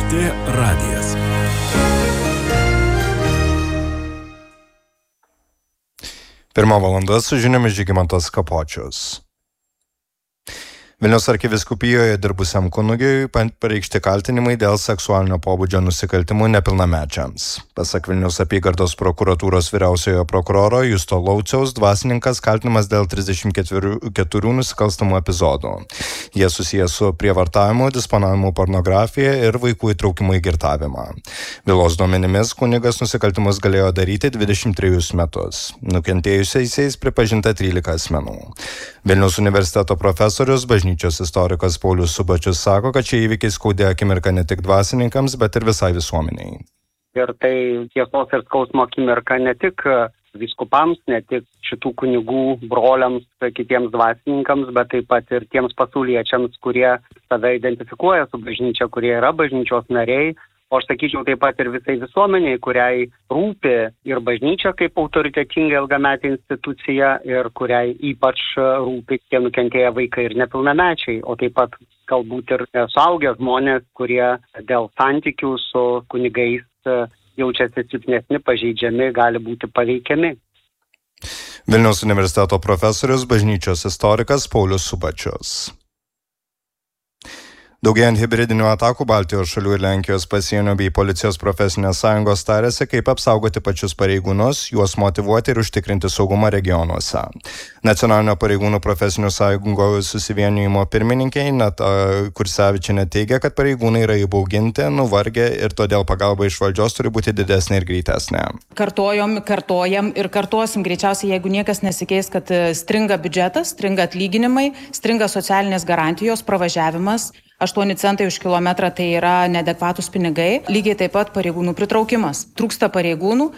LRT radijas. Pirmą valandą su žiniomis Žygimantas Kapočius. Vilniaus arkivyskupijoje dirbusiam kunigui pareikšti kaltinimai dėl seksualinio pobūdžio nusikaltimų nepilnamečiams. Pasak Vilniaus apygardos prokuratūros vyriausiojo prokuroro Justo Lauciaus, dvasininkas kaltinamas dėl 34 nusikalstamų epizodų. Jie susijęs su prievartavimu, disponavimu pornografija ir vaikų įtraukimu į girtavimą. Bylos duomenimis kunigas nusikaltimus galėjo daryti 23 metus. Nukentėjusiaisiais pripažinta 13 asmenų. Vilniaus universiteto profesorius, bažnyčios istorikas Paulius Subačius sako, kad šie įvykiai skaudė akimirką ne tik dvasininkams, bet ir visai visuomeniai. Ir tai tiesos ir skausmo akimirka ne tik vyskupams, ne tik šitų kunigų broliams, kitiems dvasininkams, bet taip pat ir tiems pasauliečiams, kurie save identifikuoja su bažnyčia, kurie yra bažnyčios nariai. O aš sakyčiau taip pat ir visai visuomeniai, kuriai rūpi ir bažnyčia kaip autoritetinga ilgametė institucija ir kuriai ypač rūpi tie nukentėję vaikai ir nepilnamečiai, o taip pat galbūt ir suaugę žmonės, kurie dėl santykių su kunigais jaučiasi silpnesni, pažeidžiami, gali būti paveikiami. Vilniaus universiteto profesorius, bažnyčios istorikas Paulius Subačius. Daugėjant hibridinių atakų Baltijos šalių ir Lenkijos pasienio bei policijos profesinės sąjungos tarėsi, kaip apsaugoti pačius pareigūnus, juos motyvuoti ir užtikrinti saugumą regionuose. Nacionalinio pareigūnų profesinių sąjungų susivienijimo pirmininkė Ineta Kursevičienė teigia, kad pareigūnai yra įbauginti, nuvargę ir todėl pagalba iš valdžios turi būti didesnė ir greitesnė. Kartojam ir kartosim greičiausiai, jeigu niekas nesikeis, kad stringa biudžetas, stringa atlyginimai, stringa socialinės garantijos, pravažiavimas. 8 centai už kilometrą tai yra neadekvatus pinigai. Lygiai taip pat pareigūnų pritraukimas. Trūksta pareigūnų,